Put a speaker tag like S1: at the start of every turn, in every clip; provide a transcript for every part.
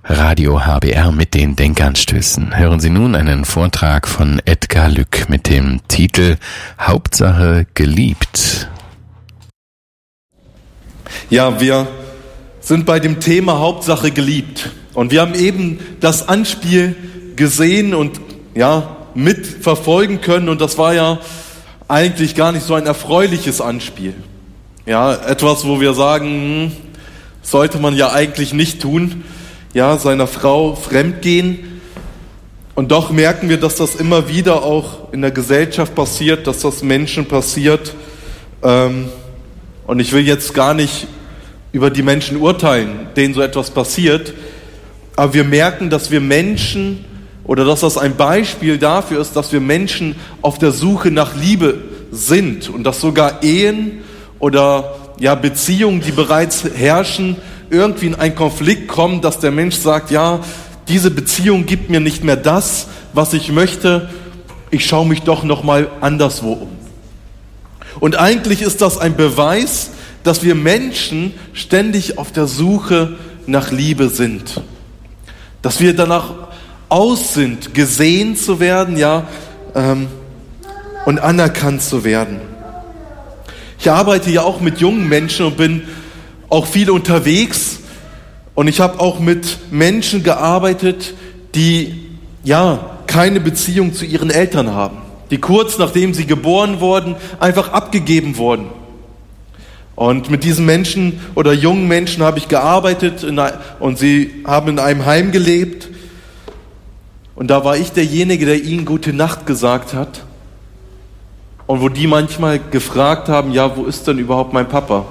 S1: Radio HBR mit den Denkanstößen. Hören Sie nun einen Vortrag von Edgar Lück mit dem Titel Hauptsache geliebt.
S2: Ja, wir sind bei dem Thema Hauptsache geliebt. Und wir haben eben das Anspiel gesehen und mitverfolgen können. Und das war ja eigentlich gar nicht so ein erfreuliches Anspiel. Ja, etwas, wo wir sagen, sollte man ja eigentlich nicht tun. Ja, seiner Frau fremdgehen. Und doch merken wir, dass das immer wieder auch in der Gesellschaft passiert, dass das Menschen passiert. Und ich will jetzt gar nicht über die Menschen urteilen, denen so etwas passiert. Aber wir merken, dass wir Menschen, oder dass das ein Beispiel dafür ist, dass wir Menschen auf der Suche nach Liebe sind. Und dass sogar Ehen oder Beziehungen, die bereits herrschen, irgendwie in einen Konflikt kommen, dass der Mensch sagt, ja, diese Beziehung gibt mir nicht mehr das, was ich möchte, ich schaue mich doch nochmal anderswo um. Und eigentlich ist das ein Beweis, dass wir Menschen ständig auf der Suche nach Liebe sind. Dass wir danach aus sind, gesehen zu werden, und anerkannt zu werden. Ich arbeite ja auch mit jungen Menschen und bin auch viel unterwegs, und ich habe auch mit Menschen gearbeitet, die keine Beziehung zu ihren Eltern haben, die kurz nachdem sie geboren wurden, einfach abgegeben wurden. Und mit diesen Menschen oder jungen Menschen habe ich gearbeitet und sie haben in einem Heim gelebt. Und da war ich derjenige, der ihnen gute Nacht gesagt hat. Und wo die manchmal gefragt haben, wo ist denn überhaupt mein Papa?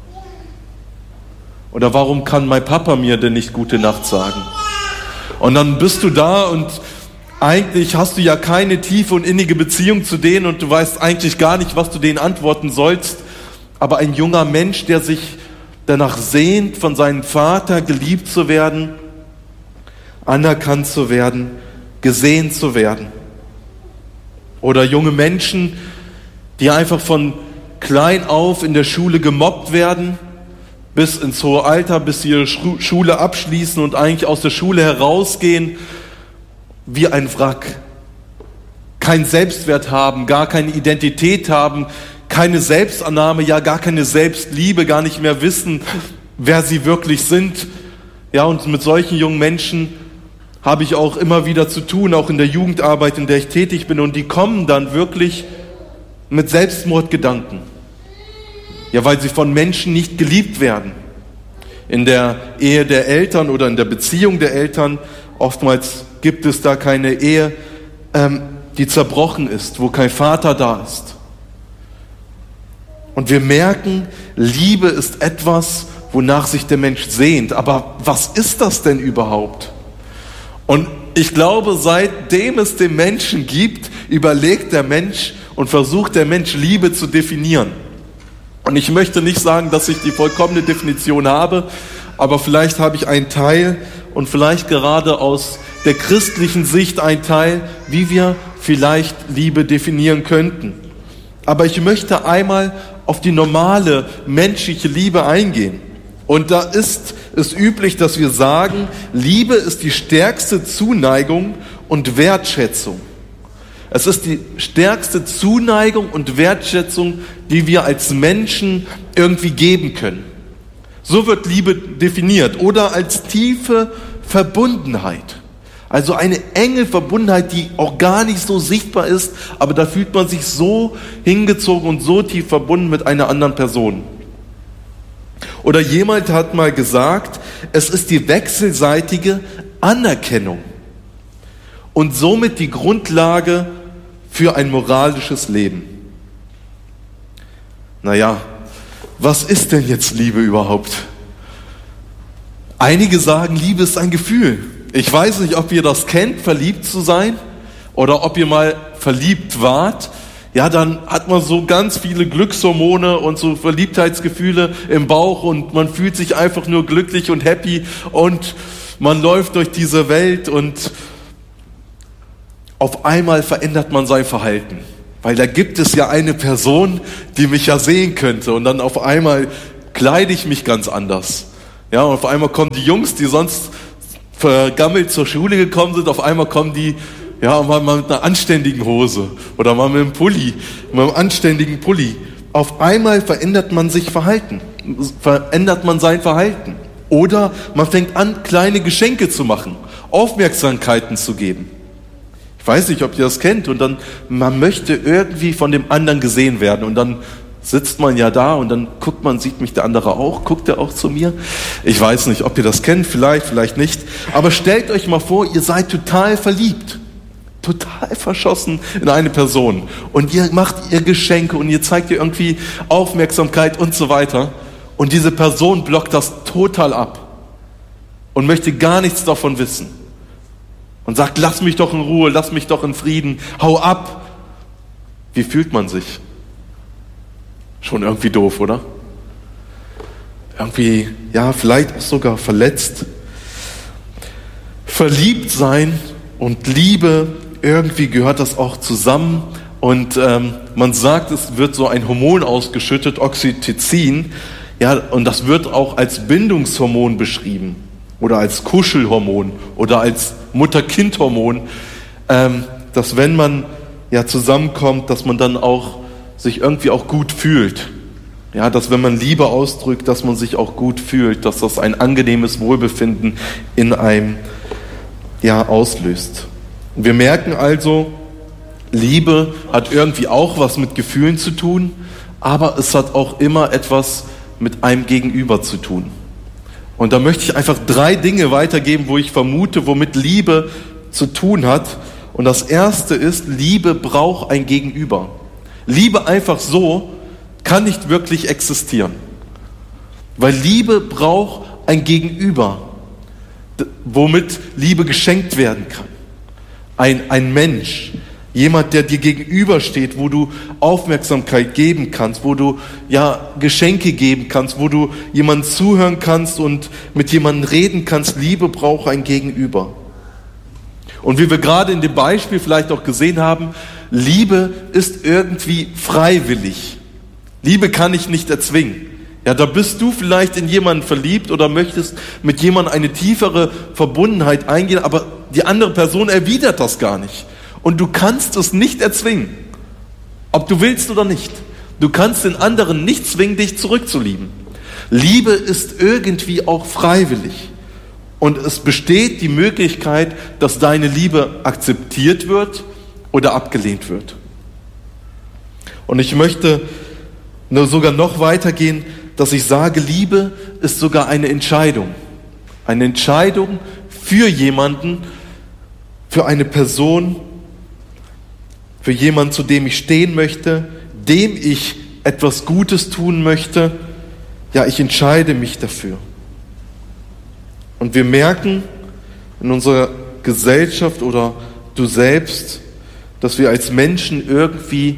S2: Oder warum kann mein Papa mir denn nicht gute Nacht sagen? Und dann bist du da und eigentlich hast du ja keine tiefe und innige Beziehung zu denen und du weißt eigentlich gar nicht, was du denen antworten sollst. Aber ein junger Mensch, der sich danach sehnt, von seinem Vater geliebt zu werden, anerkannt zu werden, gesehen zu werden. Oder junge Menschen, die einfach von klein auf in der Schule gemobbt werden, bis ins hohe Alter, bis sie ihre Schule abschließen und eigentlich aus der Schule herausgehen wie ein Wrack. Keinen Selbstwert haben, gar keine Identität haben, keine Selbstannahme, gar keine Selbstliebe, gar nicht mehr wissen, wer sie wirklich sind. Ja, und mit solchen jungen Menschen habe ich auch immer wieder zu tun, auch in der Jugendarbeit, in der ich tätig bin. Und die kommen dann wirklich mit Selbstmordgedanken. Ja, weil sie von Menschen nicht geliebt werden. In der Ehe der Eltern oder in der Beziehung der Eltern, oftmals gibt es da keine Ehe, die zerbrochen ist, wo kein Vater da ist. Und wir merken, Liebe ist etwas, wonach sich der Mensch sehnt. Aber was ist das denn überhaupt? Und ich glaube, seitdem es den Menschen gibt, überlegt der Mensch und versucht der Mensch Liebe zu definieren. Und ich möchte nicht sagen, dass ich die vollkommene Definition habe, aber vielleicht habe ich einen Teil und vielleicht gerade aus der christlichen Sicht einen Teil, wie wir vielleicht Liebe definieren könnten. Aber ich möchte einmal auf die normale menschliche Liebe eingehen. Und da ist es üblich, dass wir sagen, Liebe ist die stärkste Zuneigung und Wertschätzung. Es ist die stärkste Zuneigung und Wertschätzung, die wir als Menschen irgendwie geben können. So wird Liebe definiert. Oder als tiefe Verbundenheit. Also eine enge Verbundenheit, die auch gar nicht so sichtbar ist, aber da fühlt man sich so hingezogen und so tief verbunden mit einer anderen Person. Oder jemand hat mal gesagt, es ist die wechselseitige Anerkennung und somit die Grundlage für ein moralisches Leben. Was ist denn jetzt Liebe überhaupt? Einige sagen, Liebe ist ein Gefühl. Ich weiß nicht, ob ihr das kennt, verliebt zu sein, oder ob ihr mal verliebt wart. Ja, dann hat man so ganz viele Glückshormone und so Verliebtheitsgefühle im Bauch und man fühlt sich einfach nur glücklich und happy und man läuft durch diese Welt und auf einmal verändert man sein Verhalten. Weil da gibt es ja eine Person, die mich ja sehen könnte und dann auf einmal kleide ich mich ganz anders. Ja, und auf einmal kommen die Jungs, die sonst vergammelt zur Schule gekommen sind, auf einmal kommen die, ja, mal mit einer anständigen Hose oder mal mit einem Pulli, mit einem anständigen Pulli. Auf einmal verändert man sein Verhalten. Oder man fängt an, kleine Geschenke zu machen, Aufmerksamkeiten zu geben. Ich weiß nicht, ob ihr das kennt. Und dann, man möchte irgendwie von dem anderen gesehen werden. Und dann sitzt man ja da und dann guckt man, sieht mich der andere auch? Guckt er auch zu mir? Ich weiß nicht, ob ihr das kennt, vielleicht nicht. Aber stellt euch mal vor, ihr seid total verliebt. Total verschossen in eine Person. Und ihr macht ihr Geschenke und ihr zeigt ihr irgendwie Aufmerksamkeit und so weiter. Und diese Person blockt das total ab und möchte gar nichts davon wissen. Und sagt, lass mich doch in Ruhe, lass mich doch in Frieden, hau ab. Wie fühlt man sich? Schon irgendwie doof, oder? Irgendwie, ja, vielleicht auch sogar verletzt. Verliebt sein und Liebe, irgendwie gehört das auch zusammen. Und man sagt, es wird so ein Hormon ausgeschüttet, Oxytocin. Ja, und das wird auch als Bindungshormon beschrieben. Oder als Kuschelhormon oder als Mutter-Kind-Hormon, dass wenn man ja zusammenkommt, dass man dann auch sich irgendwie auch gut fühlt. Ja, dass wenn man Liebe ausdrückt, dass man sich auch gut fühlt, dass das ein angenehmes Wohlbefinden in einem ja auslöst. Und wir merken also, Liebe hat irgendwie auch was mit Gefühlen zu tun, aber es hat auch immer etwas mit einem Gegenüber zu tun. Und da möchte ich einfach 3 Dinge weitergeben, wo ich vermute, womit Liebe zu tun hat. Und das erste ist, Liebe braucht ein Gegenüber. Liebe einfach so kann nicht wirklich existieren. Weil Liebe braucht ein Gegenüber, womit Liebe geschenkt werden kann. Ein Mensch, jemand, der dir gegenübersteht, wo du Aufmerksamkeit geben kannst, wo du ja Geschenke geben kannst, wo du jemandem zuhören kannst und mit jemandem reden kannst. Liebe braucht ein Gegenüber. Und wie wir gerade in dem Beispiel vielleicht auch gesehen haben, Liebe ist irgendwie freiwillig. Liebe kann ich nicht erzwingen. Ja, da bist du vielleicht in jemanden verliebt oder möchtest mit jemandem eine tiefere Verbundenheit eingehen, aber die andere Person erwidert das gar nicht. Und du kannst es nicht erzwingen, ob du willst oder nicht. Du kannst den anderen nicht zwingen, dich zurückzulieben. Liebe ist irgendwie auch freiwillig. Und es besteht die Möglichkeit, dass deine Liebe akzeptiert wird oder abgelehnt wird. Und ich möchte nur sogar noch weitergehen, dass ich sage, Liebe ist sogar eine Entscheidung. Eine Entscheidung für jemanden, für eine Person, für jemanden, zu dem ich stehen möchte, dem ich etwas Gutes tun möchte. Ja, ich entscheide mich dafür. Und wir merken in unserer Gesellschaft oder du selbst, dass wir als Menschen irgendwie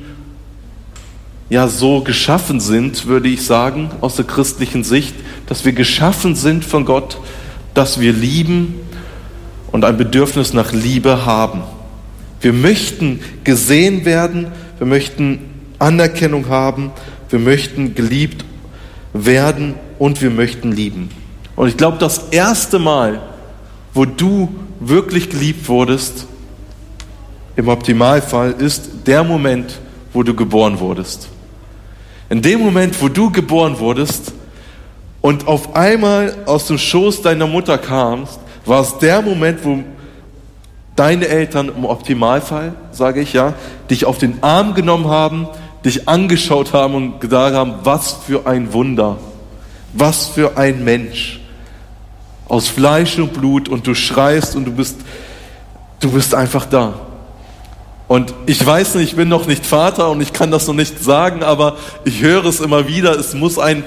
S2: ja so geschaffen sind, würde ich sagen, aus der christlichen Sicht, dass wir geschaffen sind von Gott, dass wir lieben und ein Bedürfnis nach Liebe haben. Wir möchten gesehen werden, wir möchten Anerkennung haben, wir möchten geliebt werden und wir möchten lieben. Und ich glaube, das erste Mal, wo du wirklich geliebt wurdest, im Optimalfall, ist der Moment, wo du geboren wurdest. In dem Moment, wo du geboren wurdest und auf einmal aus dem Schoß deiner Mutter kamst, war es der Moment, wo deine Eltern im Optimalfall, sage ich ja, dich auf den Arm genommen haben, dich angeschaut haben und gedacht haben, was für ein Wunder, was für ein Mensch, aus Fleisch und Blut, und du schreist und du bist einfach da. Und ich weiß nicht, ich bin noch nicht Vater und ich kann das noch nicht sagen, aber ich höre es immer wieder, es muss ein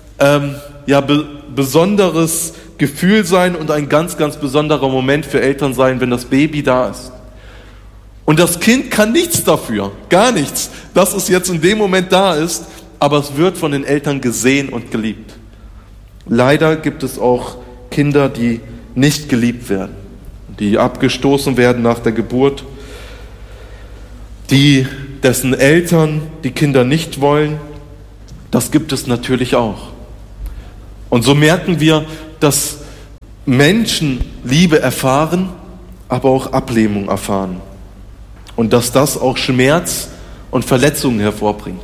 S2: besonderes Gefühl sein und ein ganz, ganz besonderer Moment für Eltern sein, wenn das Baby da ist. Und das Kind kann nichts dafür, gar nichts, dass es jetzt in dem Moment da ist, aber es wird von den Eltern gesehen und geliebt. Leider gibt es auch Kinder, die nicht geliebt werden, die abgestoßen werden nach der Geburt, dessen Eltern die Kinder nicht wollen. Das gibt es natürlich auch. Und so merken wir, dass Menschen Liebe erfahren, aber auch Ablehnung erfahren. Und dass das auch Schmerz und Verletzungen hervorbringt.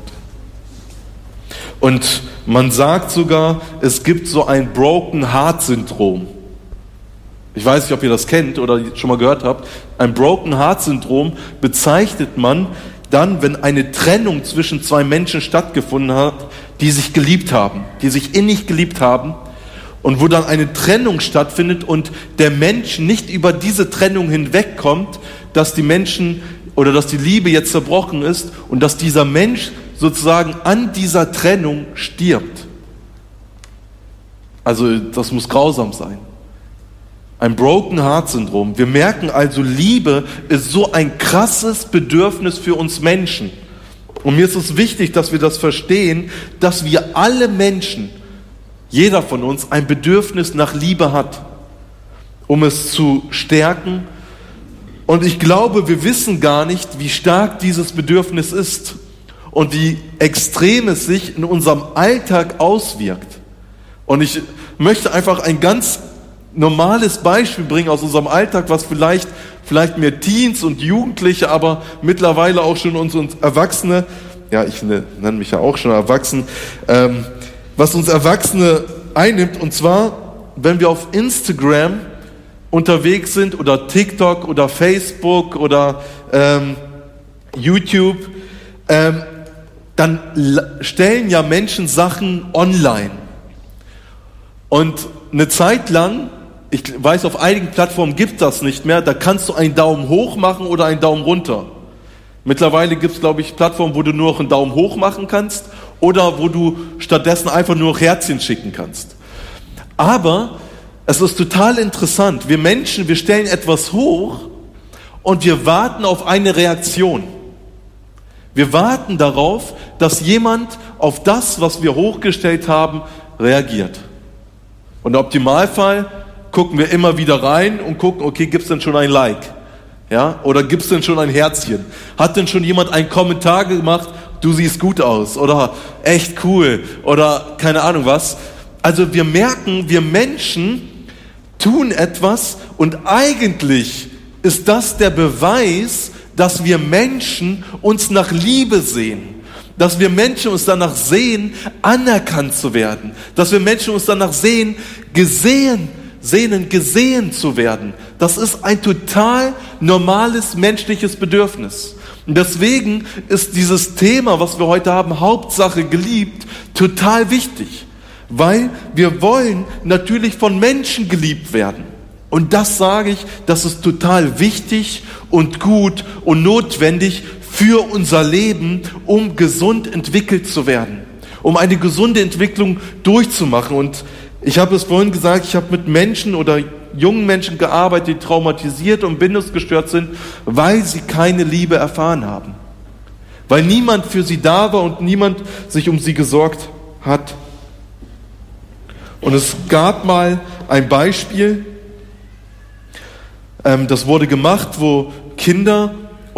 S2: Und man sagt sogar, es gibt so ein Broken Heart Syndrom. Ich weiß nicht, ob ihr das kennt oder schon mal gehört habt. Ein Broken Heart Syndrom bezeichnet man dann, wenn eine Trennung zwischen zwei Menschen stattgefunden hat, die sich geliebt haben, die sich innig geliebt haben, und wo dann eine Trennung stattfindet und der Mensch nicht über diese Trennung hinwegkommt, dass die Menschen oder dass die Liebe jetzt zerbrochen ist und dass dieser Mensch sozusagen an dieser Trennung stirbt. Also das muss grausam sein. Ein Broken Heart Syndrom. Wir merken also, Liebe ist so ein krasses Bedürfnis für uns Menschen. Und mir ist es wichtig, dass wir das verstehen, dass wir alle Menschen, jeder von uns, ein Bedürfnis nach Liebe hat, um es zu stärken. Und ich glaube, wir wissen gar nicht, wie stark dieses Bedürfnis ist und wie extrem es sich in unserem Alltag auswirkt. Und ich möchte einfach ein ganz normales Beispiel bringen aus unserem Alltag, was vielleicht mehr Teens und Jugendliche, aber mittlerweile auch schon uns Erwachsene, ja, ich nenne mich ja auch schon erwachsen, was uns Erwachsene einnimmt. Und zwar, wenn wir auf Instagram unterwegs sind oder TikTok oder Facebook oder YouTube, dann stellen ja Menschen Sachen online. Und eine Zeit lang, ich weiß, auf einigen Plattformen gibt das nicht mehr, da kannst du einen Daumen hoch machen oder einen Daumen runter. Mittlerweile gibt es, glaube ich, Plattformen, wo du nur noch einen Daumen hoch machen kannst oder wo du stattdessen einfach nur noch Herzchen schicken kannst. Aber es ist total interessant. Wir Menschen, wir stellen etwas hoch und wir warten auf eine Reaktion. Wir warten darauf, dass jemand auf das, was wir hochgestellt haben, reagiert. Und im Optimalfall gucken wir immer wieder rein und gucken, okay, gibt es denn schon ein Like? Ja? Oder gibt es denn schon ein Herzchen? Hat denn schon jemand einen Kommentar gemacht, du siehst gut aus oder echt cool oder keine Ahnung was? Also wir merken, wir Menschen tun etwas und eigentlich ist das der Beweis, dass wir Menschen uns nach Liebe sehen. Dass wir Menschen uns danach sehen, anerkannt zu werden. Dass wir Menschen uns danach sehnen, gesehen zu werden. Das ist ein total normales menschliches Bedürfnis. Und deswegen ist dieses Thema, was wir heute haben, Hauptsache geliebt, total wichtig. Weil wir wollen natürlich von Menschen geliebt werden. Und das sage ich, das ist total wichtig und gut und notwendig für unser Leben, um gesund entwickelt zu werden, um eine gesunde Entwicklung durchzumachen. Und ich habe es vorhin gesagt, ich habe mit Menschen oder jungen Menschen gearbeitet, die traumatisiert und bindungsgestört sind, weil sie keine Liebe erfahren haben. Weil niemand für sie da war und niemand sich um sie gesorgt hat. Und es gab mal ein Beispiel, das wurde gemacht, wo Kinder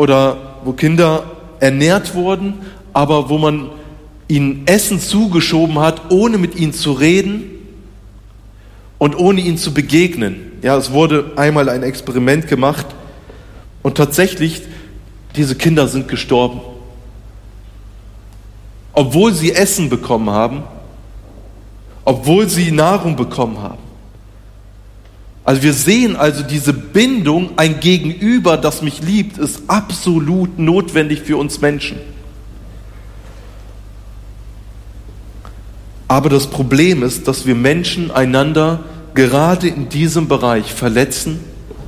S2: ernährt wurden, aber wo man ihnen Essen zugeschoben hat, ohne mit ihnen zu reden und ohne ihnen zu begegnen. Ja, es wurde einmal ein Experiment gemacht und tatsächlich, diese Kinder sind gestorben. Obwohl sie Essen bekommen haben, obwohl sie Nahrung bekommen haben. Also wir sehen also diese Bindung, ein Gegenüber, das mich liebt, ist absolut notwendig für uns Menschen. Aber das Problem ist, dass wir Menschen einander gerade in diesem Bereich verletzen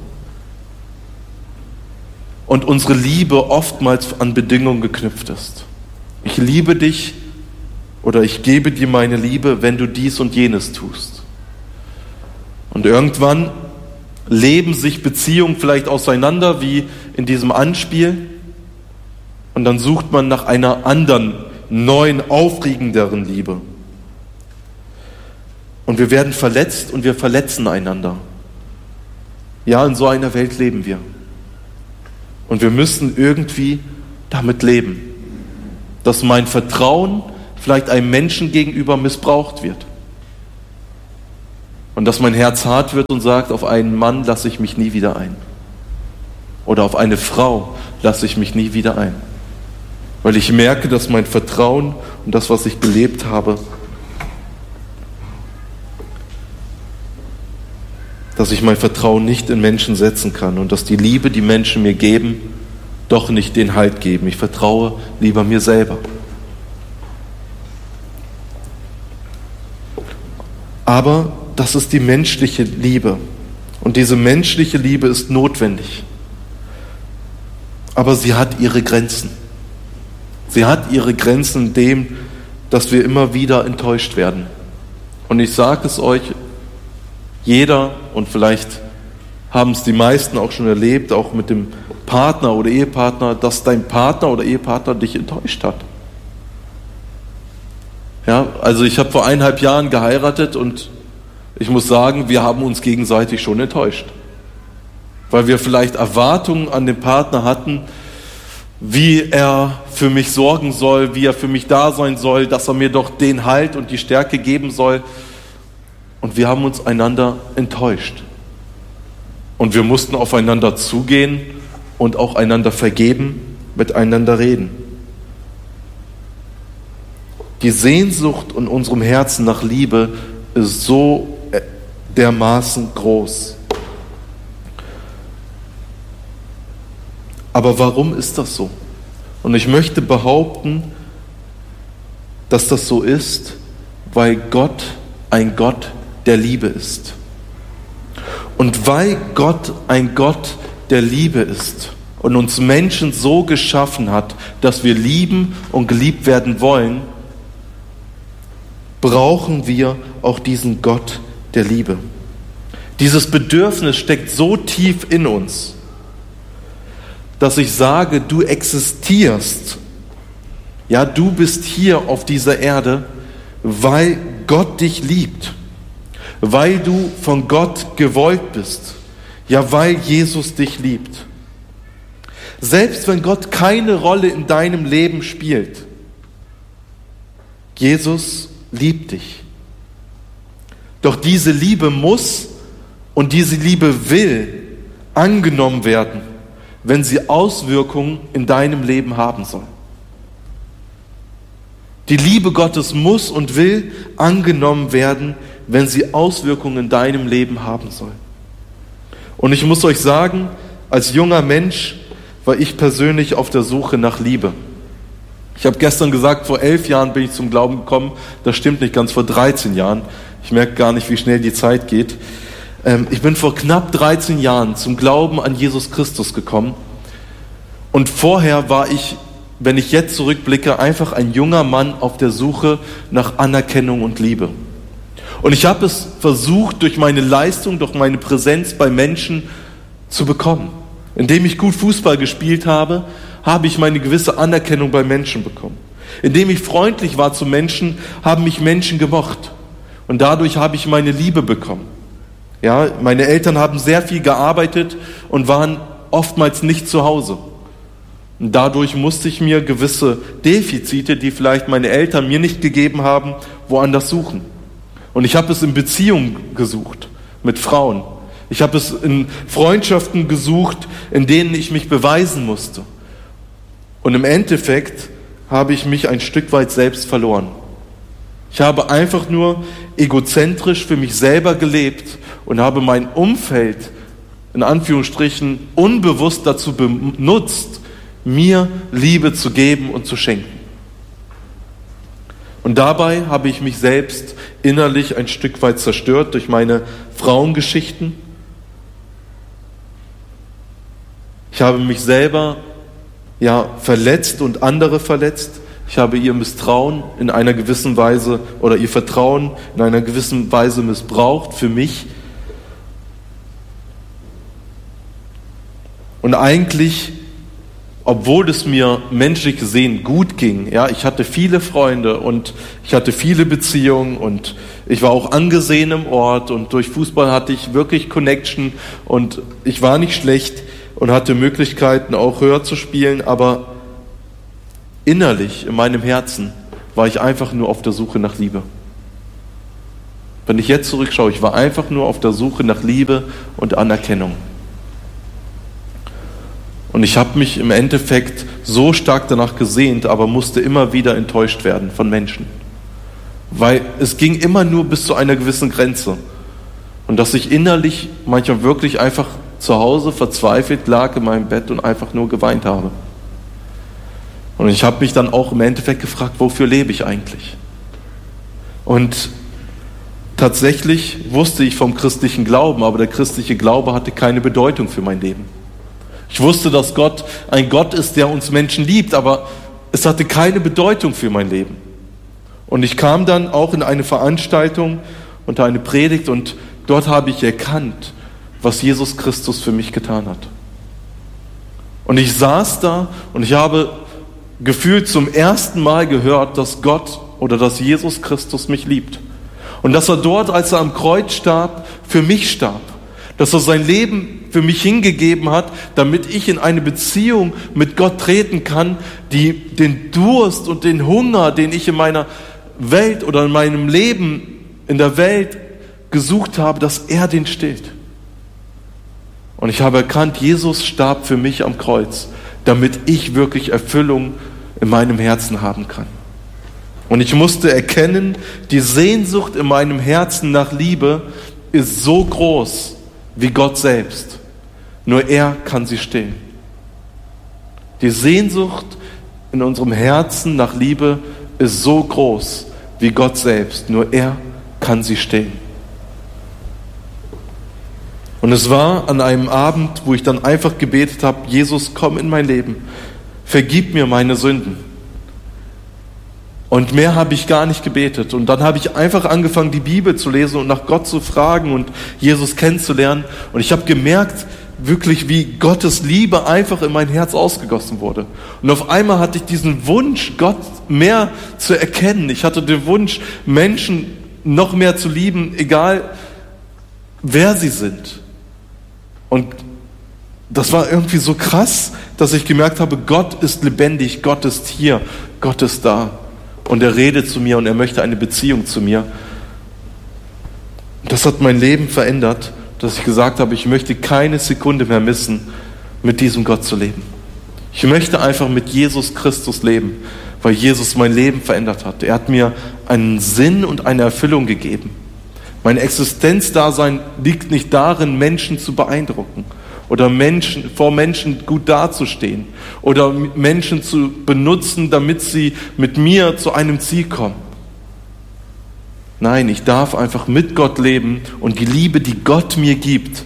S2: und unsere Liebe oftmals an Bedingungen geknüpft ist. Ich liebe dich oder ich gebe dir meine Liebe, wenn du dies und jenes tust. Und irgendwann leben sich Beziehungen vielleicht auseinander, wie in diesem Anspiel. Und dann sucht man nach einer anderen, neuen, aufregenderen Liebe. Und wir werden verletzt und wir verletzen einander. Ja, in so einer Welt leben wir. Und wir müssen irgendwie damit leben, dass mein Vertrauen vielleicht einem Menschen gegenüber missbraucht wird. Und dass mein Herz hart wird und sagt, auf einen Mann lasse ich mich nie wieder ein. Oder auf eine Frau lasse ich mich nie wieder ein. Weil ich merke, dass mein Vertrauen und das, was ich gelebt habe, dass ich mein Vertrauen nicht in Menschen setzen kann und dass die Liebe, die Menschen mir geben, doch nicht den Halt geben. Ich vertraue lieber mir selber. Aber das ist die menschliche Liebe. Und diese menschliche Liebe ist notwendig. Aber sie hat ihre Grenzen. Sie hat ihre Grenzen in dem, dass wir immer wieder enttäuscht werden. Und ich sage es euch, jeder, und vielleicht haben es die meisten auch schon erlebt, auch mit dem Partner oder Ehepartner, dass dein Partner oder Ehepartner dich enttäuscht hat. Ja, also ich habe vor 1,5 Jahren geheiratet und ich muss sagen, wir haben uns gegenseitig schon enttäuscht. Weil wir vielleicht Erwartungen an den Partner hatten, wie er für mich sorgen soll, wie er für mich da sein soll, dass er mir doch den Halt und die Stärke geben soll. Und wir haben uns einander enttäuscht. Und wir mussten aufeinander zugehen und auch einander vergeben, miteinander reden. Die Sehnsucht in unserem Herzen nach Liebe ist so dermaßen groß. Aber warum ist das so? Und ich möchte behaupten, dass das so ist, weil Gott ein Gott der Liebe ist. Und weil Gott ein Gott der Liebe ist und uns Menschen so geschaffen hat, dass wir lieben und geliebt werden wollen, brauchen wir auch diesen Gott der Liebe. Dieses Bedürfnis steckt so tief in uns, dass ich sage, du existierst. Ja, du bist hier auf dieser Erde, weil Gott dich liebt. Weil du von Gott gewollt bist. Ja, weil Jesus dich liebt. Selbst wenn Gott keine Rolle in deinem Leben spielt, Jesus liebt dich. Doch diese Liebe muss und diese Liebe will angenommen werden, wenn sie Auswirkungen in deinem Leben haben soll. Die Liebe Gottes muss und will angenommen werden, wenn sie Auswirkungen in deinem Leben haben soll. Und ich muss euch sagen, als junger Mensch war ich persönlich auf der Suche nach Liebe. Ich habe gestern gesagt, vor 11 Jahren bin ich zum Glauben gekommen. Das stimmt nicht ganz, vor 13 Jahren. Ich merke gar nicht, wie schnell die Zeit geht. Ich bin vor knapp 13 Jahren zum Glauben an Jesus Christus gekommen. Und vorher war ich, wenn ich jetzt zurückblicke, einfach ein junger Mann auf der Suche nach Anerkennung und Liebe. Und ich habe es versucht, durch meine Leistung, durch meine Präsenz bei Menschen zu bekommen. Indem ich gut Fußball gespielt habe, habe ich meine gewisse Anerkennung bei Menschen bekommen. Indem ich freundlich war zu Menschen, haben mich Menschen gemocht. Und dadurch habe ich meine Liebe bekommen. Ja, meine Eltern haben sehr viel gearbeitet und waren oftmals nicht zu Hause. Und dadurch musste ich mir gewisse Defizite, die vielleicht meine Eltern mir nicht gegeben haben, woanders suchen. Und ich habe es in Beziehungen gesucht, mit Frauen. Ich habe es in Freundschaften gesucht, in denen ich mich beweisen musste. Und im Endeffekt habe ich mich ein Stück weit selbst verloren. Ich habe einfach nur egozentrisch für mich selber gelebt und habe mein Umfeld, in Anführungsstrichen, unbewusst dazu benutzt, mir Liebe zu geben und zu schenken. Und dabei habe ich mich selbst innerlich ein Stück weit zerstört durch meine Frauengeschichten. Ich habe mich selber verletzt und andere verletzt. Ich habe ihr Misstrauen in einer gewissen Weise oder ihr Vertrauen in einer gewissen Weise missbraucht für mich. Und eigentlich, obwohl es mir menschlich gesehen gut ging, ja, ich hatte viele Freunde und ich hatte viele Beziehungen und ich war auch angesehen im Ort und durch Fußball hatte ich wirklich Connection und ich war nicht schlecht und hatte Möglichkeiten auch höher zu spielen, aber innerlich, in meinem Herzen, war ich einfach nur auf der Suche nach Liebe. Wenn ich jetzt zurückschaue, ich war einfach nur auf der Suche nach Liebe und Anerkennung. Und ich habe mich im Endeffekt so stark danach gesehnt, aber musste immer wieder enttäuscht werden von Menschen. Weil es ging immer nur bis zu einer gewissen Grenze. Und dass ich innerlich manchmal wirklich einfach zu Hause verzweifelt lag in meinem Bett und einfach nur geweint habe. Und ich habe mich dann auch im Endeffekt gefragt, wofür lebe ich eigentlich? Und tatsächlich wusste ich vom christlichen Glauben, aber der christliche Glaube hatte keine Bedeutung für mein Leben. Ich wusste, dass Gott ein Gott ist, der uns Menschen liebt, aber es hatte keine Bedeutung für mein Leben. Und ich kam dann auch in eine Veranstaltung unter eine Predigt und dort habe ich erkannt, was Jesus Christus für mich getan hat. Und ich saß da und ich habe gefühlt zum ersten Mal gehört, dass Gott oder dass Jesus Christus mich liebt. Und dass er dort, als er am Kreuz starb, für mich starb. Dass er sein Leben für mich hingegeben hat, damit ich in eine Beziehung mit Gott treten kann, die den Durst und den Hunger, den ich in meiner Welt oder in meinem Leben in der Welt gesucht habe, dass er den stillt. Und ich habe erkannt, Jesus starb für mich am Kreuz, damit ich wirklich Erfüllung in meinem Herzen haben kann. Und ich musste erkennen, die Sehnsucht in meinem Herzen nach Liebe ist so groß wie Gott selbst. Nur er kann sie stillen. Die Sehnsucht in unserem Herzen nach Liebe ist so groß wie Gott selbst. Nur er kann sie stillen. Und es war an einem Abend, wo ich dann einfach gebetet habe, Jesus, komm in mein Leben, vergib mir meine Sünden. Und mehr habe ich gar nicht gebetet. Und dann habe ich einfach angefangen, die Bibel zu lesen und nach Gott zu fragen und Jesus kennenzulernen. Und ich habe gemerkt, wirklich, wie Gottes Liebe einfach in mein Herz ausgegossen wurde. Und auf einmal hatte ich diesen Wunsch, Gott mehr zu erkennen. Ich hatte den Wunsch, Menschen noch mehr zu lieben, egal wer sie sind. Und das war irgendwie so krass, dass ich gemerkt habe, Gott ist lebendig, Gott ist hier, Gott ist da. Und er redet zu mir und er möchte eine Beziehung zu mir. Das hat mein Leben verändert, dass ich gesagt habe, ich möchte keine Sekunde mehr missen, mit diesem Gott zu leben. Ich möchte einfach mit Jesus Christus leben, weil Jesus mein Leben verändert hat. Er hat mir einen Sinn und eine Erfüllung gegeben. Mein Existenzdasein liegt nicht darin, Menschen zu beeindrucken oder vor Menschen gut dazustehen oder Menschen zu benutzen, damit sie mit mir zu einem Ziel kommen. Nein, ich darf einfach mit Gott leben und die Liebe, die Gott mir gibt,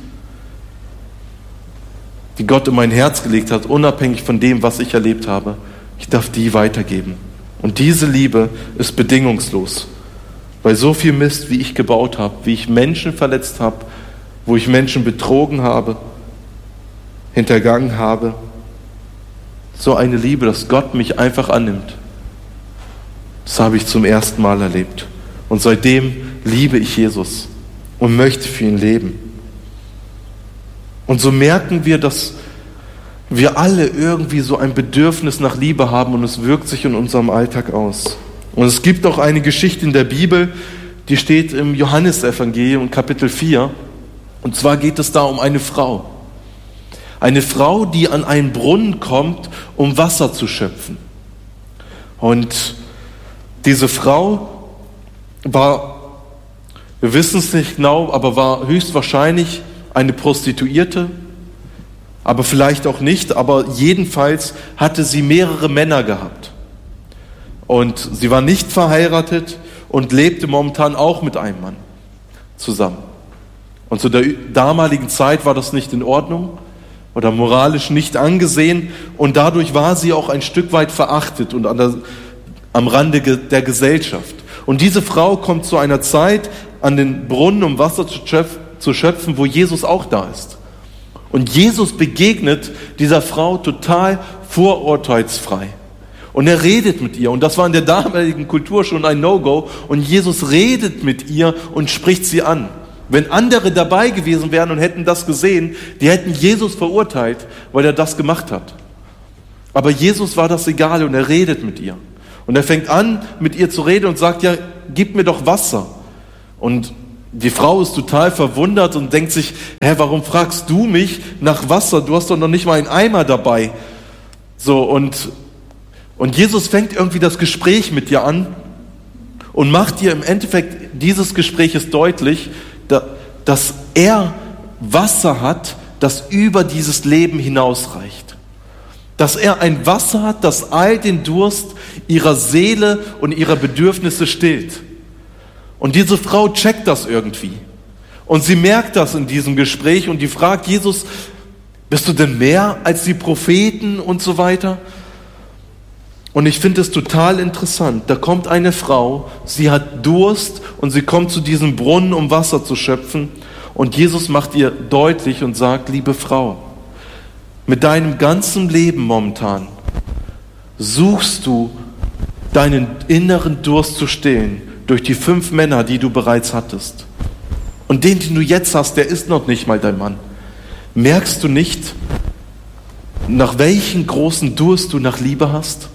S2: die Gott in mein Herz gelegt hat, unabhängig von dem, was ich erlebt habe, ich darf die weitergeben. Und diese Liebe ist bedingungslos. Weil so viel Mist, wie ich gebaut habe, wie ich Menschen verletzt habe, wo ich Menschen betrogen habe, hintergangen habe, so eine Liebe, dass Gott mich einfach annimmt, das habe ich zum ersten Mal erlebt. Und seitdem liebe ich Jesus und möchte für ihn leben. Und so merken wir, dass wir alle irgendwie so ein Bedürfnis nach Liebe haben und es wirkt sich in unserem Alltag aus. Und es gibt auch eine Geschichte in der Bibel, die steht im Johannesevangelium Kapitel 4. Und zwar geht es da um eine Frau. Eine Frau, die an einen Brunnen kommt, um Wasser zu schöpfen. Und diese Frau war, wir wissen es nicht genau, aber war höchstwahrscheinlich eine Prostituierte, aber vielleicht auch nicht, aber jedenfalls hatte sie mehrere Männer gehabt. Und sie war nicht verheiratet und lebte momentan auch mit einem Mann zusammen. Und zu der damaligen Zeit war das nicht in Ordnung oder moralisch nicht angesehen und dadurch war sie auch ein Stück weit verachtet und am Rande der Gesellschaft. Und diese Frau kommt zu einer Zeit an den Brunnen, um Wasser zu schöpfen, wo Jesus auch da ist. Und Jesus begegnet dieser Frau total vorurteilsfrei. Und er redet mit ihr. Und das war in der damaligen Kultur schon ein No-Go. Und Jesus redet mit ihr und spricht sie an. Wenn andere dabei gewesen wären und hätten das gesehen, die hätten Jesus verurteilt, weil er das gemacht hat. Aber Jesus war das egal und er redet mit ihr. Und er fängt an, mit ihr zu reden und sagt, ja, gib mir doch Wasser. Und die Frau ist total verwundert und denkt sich, warum fragst du mich nach Wasser? Du hast doch noch nicht mal einen Eimer dabei. So, und Jesus fängt irgendwie das Gespräch mit dir an und macht dir im Endeffekt dieses Gespräches deutlich, dass er Wasser hat, das über dieses Leben hinausreicht. Dass er ein Wasser hat, das all den Durst ihrer Seele und ihrer Bedürfnisse stillt. Und diese Frau checkt das irgendwie. Und sie merkt das in diesem Gespräch und die fragt Jesus, bist du denn mehr als die Propheten und so weiter? Und ich finde es total interessant. Da kommt eine Frau, sie hat Durst und sie kommt zu diesem Brunnen, um Wasser zu schöpfen. Und Jesus macht ihr deutlich und sagt, liebe Frau, mit deinem ganzen Leben momentan suchst du deinen inneren Durst zu stillen durch die 5 Männer, die du bereits hattest. Und den du jetzt hast, der ist noch nicht mal dein Mann. Merkst du nicht, nach welchem großen Durst du nach Liebe hast?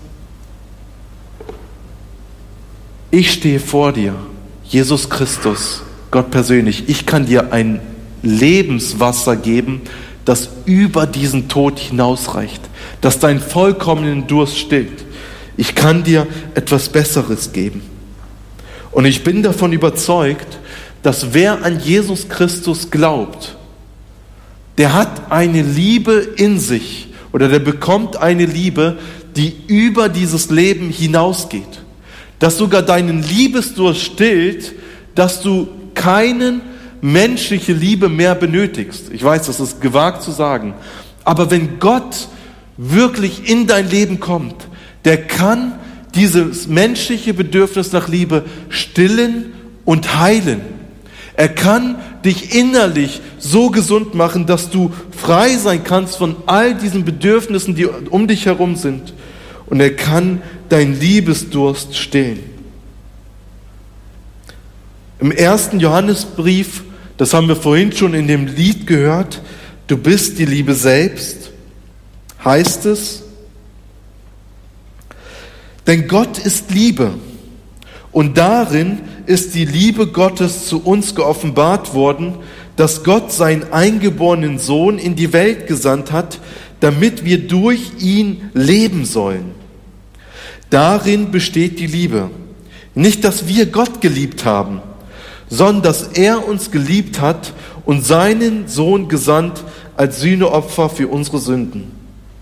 S2: Ich stehe vor dir, Jesus Christus, Gott persönlich. Ich kann dir ein Lebenswasser geben, das über diesen Tod hinausreicht, das deinen vollkommenen Durst stillt. Ich kann dir etwas Besseres geben. Und ich bin davon überzeugt, dass wer an Jesus Christus glaubt, der hat eine Liebe in sich oder der bekommt eine Liebe, die über dieses Leben hinausgeht. Dass sogar deinen Liebesdurst stillt, dass du keine menschliche Liebe mehr benötigst. Ich weiß, das ist gewagt zu sagen. Aber wenn Gott wirklich in dein Leben kommt, der kann dieses menschliche Bedürfnis nach Liebe stillen und heilen. Er kann dich innerlich so gesund machen, dass du frei sein kannst von all diesen Bedürfnissen, die um dich herum sind. Und er kann deinen Liebesdurst stillen. Im 1. Johannesbrief, das haben wir vorhin schon in dem Lied gehört, du bist die Liebe selbst, heißt es, denn Gott ist Liebe und darin ist die Liebe Gottes zu uns geoffenbart worden, dass Gott seinen eingeborenen Sohn in die Welt gesandt hat, damit wir durch ihn leben sollen. Darin besteht die Liebe. Nicht, dass wir Gott geliebt haben, sondern dass er uns geliebt hat und seinen Sohn gesandt als Sühneopfer für unsere Sünden.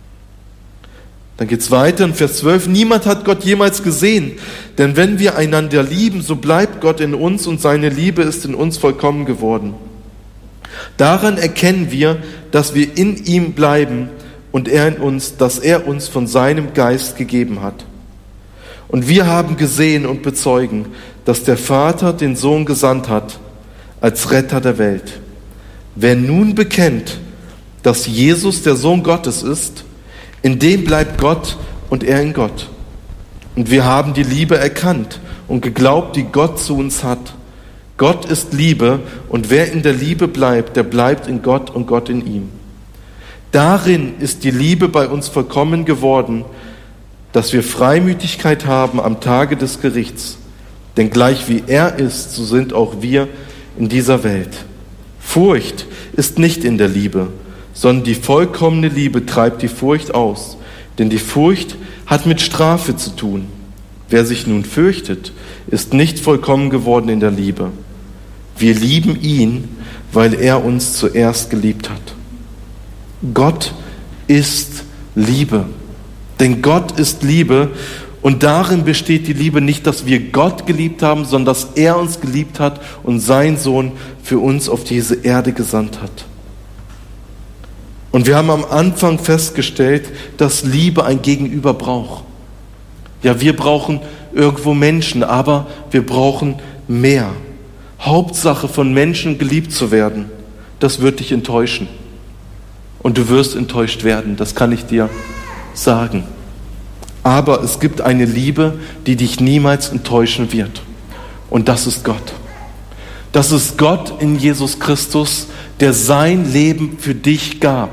S2: Dann geht's weiter in Vers 12. Niemand hat Gott jemals gesehen, denn wenn wir einander lieben, so bleibt Gott in uns und seine Liebe ist in uns vollkommen geworden. Daran erkennen wir, dass wir in ihm bleiben und er in uns, dass er uns von seinem Geist gegeben hat. Und wir haben gesehen und bezeugen, dass der Vater den Sohn gesandt hat als Retter der Welt. Wer nun bekennt, dass Jesus der Sohn Gottes ist, in dem bleibt Gott und er in Gott. Und wir haben die Liebe erkannt und geglaubt, die Gott zu uns hat. Gott ist Liebe und wer in der Liebe bleibt, der bleibt in Gott und Gott in ihm. Darin ist die Liebe bei uns vollkommen geworden, dass wir Freimütigkeit haben am Tage des Gerichts. Denn gleich wie er ist, so sind auch wir in dieser Welt. Furcht ist nicht in der Liebe, sondern die vollkommene Liebe treibt die Furcht aus. Denn die Furcht hat mit Strafe zu tun. Wer sich nun fürchtet, ist nicht vollkommen geworden in der Liebe. Wir lieben ihn, weil er uns zuerst geliebt hat. Gott ist Liebe. Denn Gott ist Liebe und darin besteht die Liebe nicht, dass wir Gott geliebt haben, sondern dass er uns geliebt hat und seinen Sohn für uns auf diese Erde gesandt hat. Und wir haben am Anfang festgestellt, dass Liebe ein Gegenüber braucht. Ja, wir brauchen irgendwo Menschen, aber wir brauchen mehr. Hauptsache von Menschen geliebt zu werden, das wird dich enttäuschen. Und du wirst enttäuscht werden, das kann ich dir sagen. Aber es gibt eine Liebe, die dich niemals enttäuschen wird. Und das ist Gott. Das ist Gott in Jesus Christus, der sein Leben für dich gab.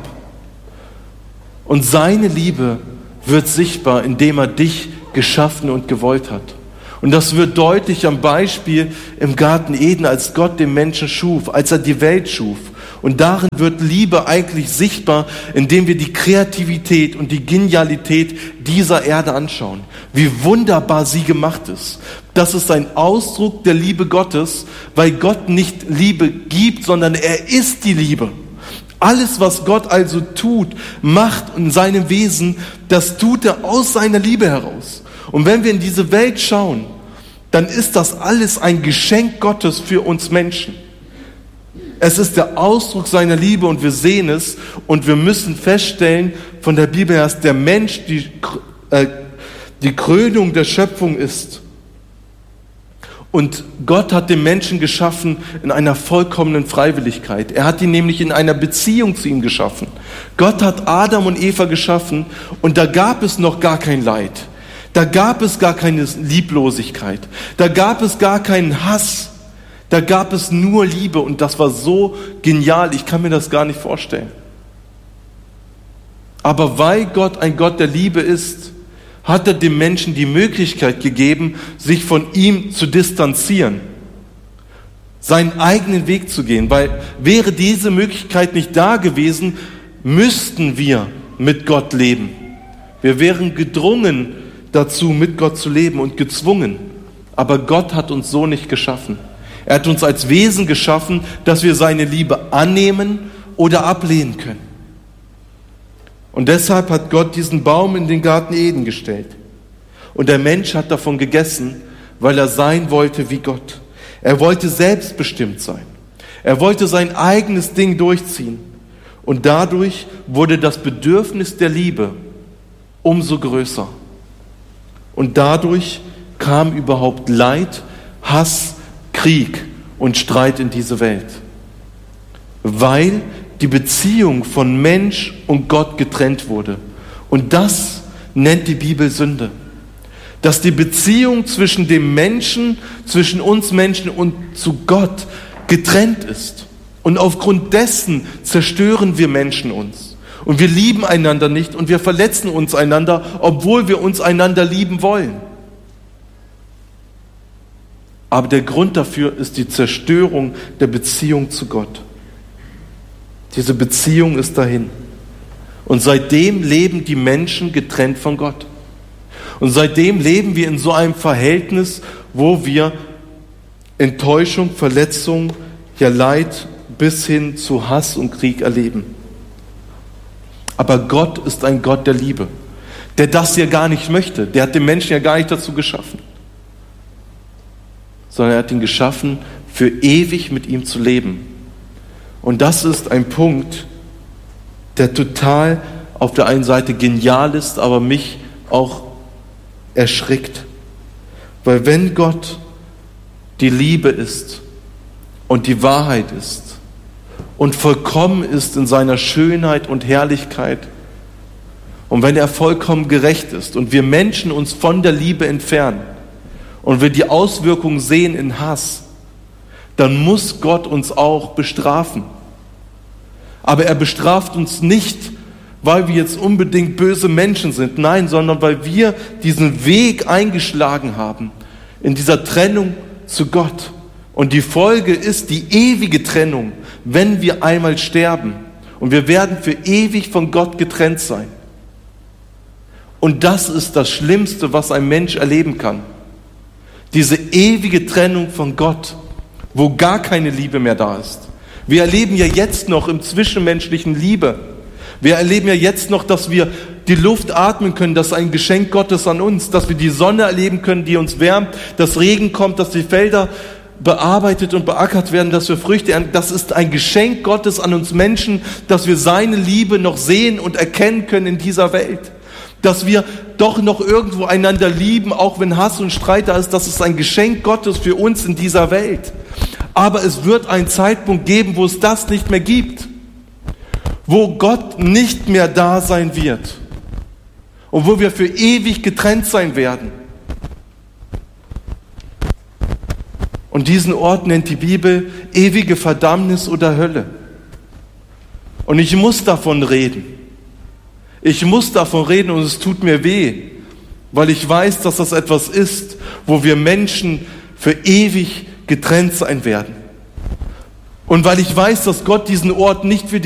S2: Und seine Liebe wird sichtbar, indem er dich geschaffen und gewollt hat. Und das wird deutlich am Beispiel im Garten Eden, als Gott den Menschen schuf, als er die Welt schuf. Und darin wird Liebe eigentlich sichtbar, indem wir die Kreativität und die Genialität dieser Erde anschauen. Wie wunderbar sie gemacht ist. Das ist ein Ausdruck der Liebe Gottes, weil Gott nicht Liebe gibt, sondern er ist die Liebe. Alles, was Gott also tut, macht in seinem Wesen, das tut er aus seiner Liebe heraus. Und wenn wir in diese Welt schauen, dann ist das alles ein Geschenk Gottes für uns Menschen. Es ist der Ausdruck seiner Liebe und wir sehen es und wir müssen feststellen von der Bibel her, dass der Mensch die Krönung der Schöpfung ist. Und Gott hat den Menschen geschaffen in einer vollkommenen Freiwilligkeit. Er hat ihn nämlich in einer Beziehung zu ihm geschaffen. Gott hat Adam und Eva geschaffen und da gab es noch gar kein Leid. Da gab es gar keine Lieblosigkeit. Da gab es gar keinen Hass. Da gab es nur Liebe und das war so genial, ich kann mir das gar nicht vorstellen. Aber weil Gott ein Gott der Liebe ist, hat er dem Menschen die Möglichkeit gegeben, sich von ihm zu distanzieren, seinen eigenen Weg zu gehen. Weil wäre diese Möglichkeit nicht da gewesen, müssten wir mit Gott leben. Wir wären gedrungen dazu, mit Gott zu leben und gezwungen. Aber Gott hat uns so nicht geschaffen. Er hat uns als Wesen geschaffen, dass wir seine Liebe annehmen oder ablehnen können. Und deshalb hat Gott diesen Baum in den Garten Eden gestellt. Und der Mensch hat davon gegessen, weil er sein wollte wie Gott. Er wollte selbstbestimmt sein. Er wollte sein eigenes Ding durchziehen. Und dadurch wurde das Bedürfnis der Liebe umso größer. Und dadurch kam überhaupt Leid, Hass, Krieg und Streit in diese Welt. Weil die Beziehung von Mensch und Gott getrennt wurde. Und das nennt die Bibel Sünde. Dass die Beziehung zwischen dem Menschen, zwischen uns Menschen und zu Gott getrennt ist. Und aufgrund dessen zerstören wir Menschen uns. Und wir lieben einander nicht und wir verletzen uns einander, obwohl wir uns einander lieben wollen. Aber der Grund dafür ist die Zerstörung der Beziehung zu Gott. Diese Beziehung ist dahin. Und seitdem leben die Menschen getrennt von Gott. Und seitdem leben wir in so einem Verhältnis, wo wir Enttäuschung, Verletzung, ja Leid bis hin zu Hass und Krieg erleben. Aber Gott ist ein Gott der Liebe, der das ja gar nicht möchte. Der hat den Menschen ja gar nicht dazu geschaffen. Sondern er hat ihn geschaffen, für ewig mit ihm zu leben. Und das ist ein Punkt, der total auf der einen Seite genial ist, aber mich auch erschrickt. Weil wenn Gott die Liebe ist und die Wahrheit ist und vollkommen ist in seiner Schönheit und Herrlichkeit und wenn er vollkommen gerecht ist und wir Menschen uns von der Liebe entfernen und wir die Auswirkungen sehen in Hass, dann muss Gott uns auch bestrafen. Aber er bestraft uns nicht, weil wir jetzt unbedingt böse Menschen sind, nein, sondern weil wir diesen Weg eingeschlagen haben in dieser Trennung zu Gott. Und die Folge ist die ewige Trennung, wenn wir einmal sterben. Und wir werden für ewig von Gott getrennt sein. Und das ist das Schlimmste, was ein Mensch erleben kann. Diese ewige Trennung von Gott, wo gar keine Liebe mehr da ist. Wir erleben ja jetzt noch im Zwischenmenschlichen Liebe. Wir erleben ja jetzt noch, dass wir die Luft atmen können, das ist ein Geschenk Gottes an uns, dass wir die Sonne erleben können, die uns wärmt, dass Regen kommt, dass die Felder bearbeitet und beackert werden, dass wir Früchte ernten. Das ist ein Geschenk Gottes an uns Menschen, dass wir seine Liebe noch sehen und erkennen können in dieser Welt. Dass wir doch noch irgendwo einander lieben, auch wenn Hass und Streit da ist, das ist ein Geschenk Gottes für uns in dieser Welt. Aber es wird einen Zeitpunkt geben, wo es das nicht mehr gibt. Wo Gott nicht mehr da sein wird. Und wo wir für ewig getrennt sein werden. Und diesen Ort nennt die Bibel ewige Verdammnis oder Hölle. Und ich muss davon reden. Ich muss davon reden und es tut mir weh, weil ich weiß, dass das etwas ist, wo wir Menschen für ewig getrennt sein werden. Und weil ich weiß, dass Gott diesen Ort nicht für